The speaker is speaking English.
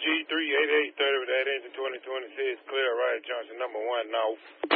G38830 with that engine 2026 clear, right? Johnson #1 now.